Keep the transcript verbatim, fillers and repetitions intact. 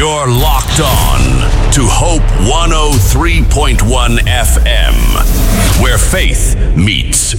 You're locked on to Hope one oh three point one F M, where faith meets